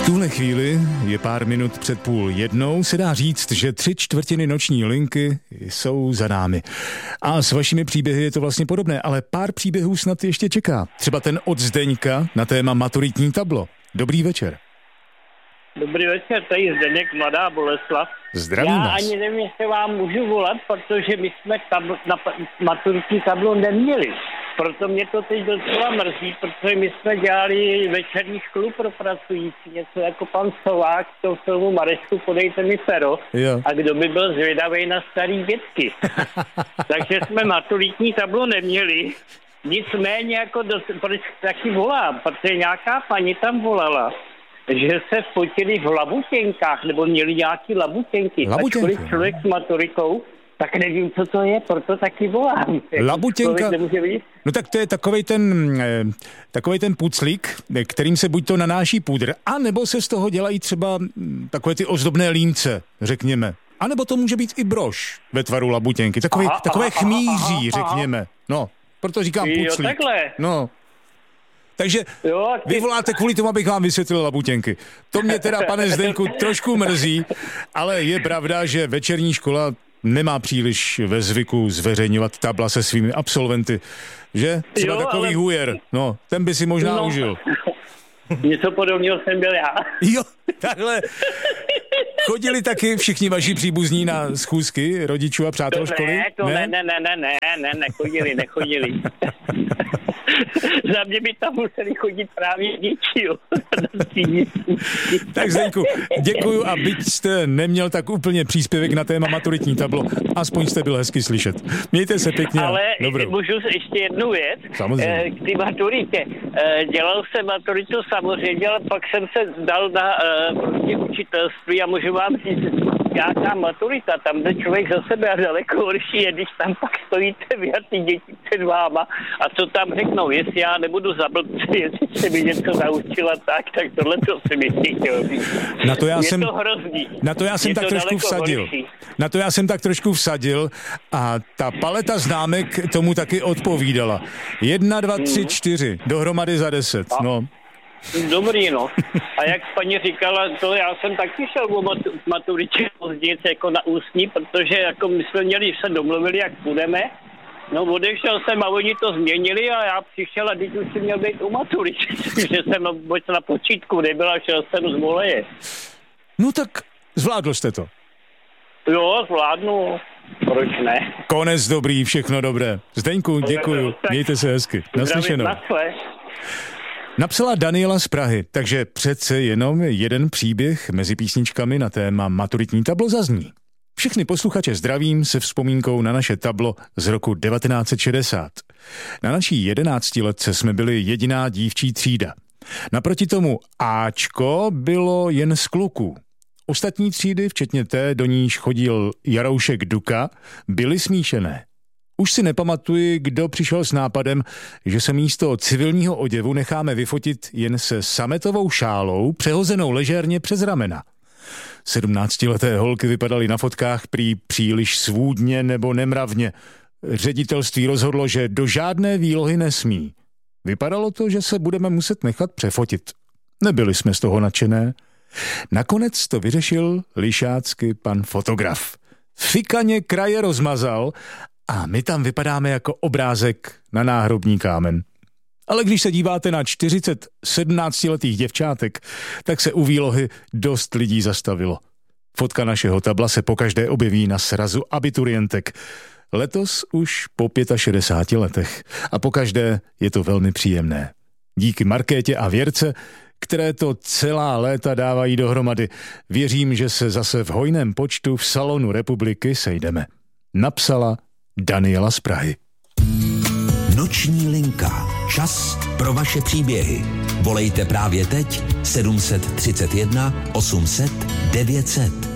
V tuhle chvíli je pár minut před 12:30, se dá říct, že 3/4 noční linky jsou za námi. A s vašimi příběhy je to vlastně podobné, ale pár příběhů snad ještě čeká. Třeba ten od Zdeňka na téma maturitní tablo. Dobrý večer. Dobrý večer, tady Zdeněk, Mladá Boleslav. Zdravím vás. Já ani nevím, jestli vám můžu volat, protože my jsme maturitní tablo neměli. Proto mě to teď docela mrzí, protože my jsme dělali večerní školu pro pracující, něco jako pan Sovák v tom filmu Marešku, podejte mi pero. Jo. A kdo by byl zvědavej na starý dětky. Takže jsme maturitní tablo neměli. Nicméně, proč taky volám, protože nějaká paní tam volala, že se fotili v labutěnkách, nebo měli nějaký labutěnky. Ačkoliv člověk s maturitou, tak nevím, co to je, proto taky volám. Labutěnka, no tak to je takovej ten puclík, kterým se buď to nanáší pudr, anebo se z toho dělají třeba takové ty ozdobné límce, řekněme. A nebo to může být i brož ve tvaru labutěnky. Takové chmíří, řekněme. No, proto říkám puclík. Jo, takhle. No. Takže vy voláte kvůli tomu, abych vám vysvětlil labutěnky. To mě teda, pane Zdeňku, trošku mrzí, ale je pravda, že večerní škola nemá příliš ve zvyku zveřejňovat tabla se svými absolventy. Že? Třeba takový hujer. No, ten by si možná užil. Něco podobného jsem byl já. Jo, takhle. Chodili taky všichni vaši příbuzní na schůzky rodičů a přátel školy? Nechodili. Za mě by tam museli chodit právě děti. Tak Zdeňku, děkuju a byť jste neměl tak úplně příspěvek na téma maturitní tablo, aspoň jste byl hezky slyšet. Mějte se pěkně. Ale dobrou. Můžu ještě jednu věc. Samozřejmě. K té maturitě. Dělal jsem maturitu samozřejmě, ale pak jsem se dal na učitelství a můžu vám říct, nějaká maturita, tam jde člověk za sebe a daleko horší je, když tam pak stojíte vy a ty děti před váma a co tam řeknou, jestli já nebudu za blbce, jestli se mi něco naučila tak tohle to si myslím chtěl říct. To hrozný. Na to já jsem tak trošku vsadil. Horší. Na to já jsem tak trošku vsadil a ta paleta známek tomu taky odpovídala. 1, 2, 3, 4, dohromady za 10, no. Dobrý, no. A jak paní říkala, to já jsem taky šel o maturitě později jako na ústní, protože jako my jsme se domluvili, jak půjdeme. No odešel jsem a oni to změnili a já přišel a teď už si měl být u maturity. Takže jsem na počítku nebyl a šel jsem z voleje. No tak zvládl jste to. Jo, zvládnu. Proč ne? Konec dobrý, všechno dobré. Zdeňku, děkuju. Mějte se hezky. Naslyšenou. Napsala Daniela z Prahy, takže přece jenom jeden příběh mezi písničkami na téma maturitní tablo zazní. Všechny posluchače zdravím se vzpomínkou na naše tablo z roku 1960. Na naší 11letce jsme byli jediná dívčí třída. Naproti tomu Ačko bylo jen z kluků. Ostatní třídy, včetně té, do níž chodil Jaroušek Duka, byly smíšené. Už si nepamatuji, kdo přišel s nápadem, že se místo civilního oděvu necháme vyfotit jen se sametovou šálou, přehozenou ležérně přes ramena. 17leté holky vypadaly na fotkách prý příliš svůdně nebo nemravně. Ředitelství rozhodlo, že do žádné výlohy nesmí. Vypadalo to, že se budeme muset nechat přefotit. Nebyli jsme z toho nadšené. Nakonec to vyřešil lišácky pan fotograf. Fikaně kraje rozmazal a my tam vypadáme jako obrázek na náhrobní kámen. Ale když se díváte na 40 17letých děvčátek, tak se u výlohy dost lidí zastavilo. Fotka našeho tabla se pokaždé objeví na srazu abiturientek. Letos už po 65 letech a pokaždé je to velmi příjemné. Díky Markétě a Věrce, které to celá léta dávají dohromady, věřím, že se zase v hojném počtu v salonu Republiky sejdeme. Napsala Daniela z Prahy. Noční linka. Čas pro vaše příběhy. Volejte právě teď 731 800 900.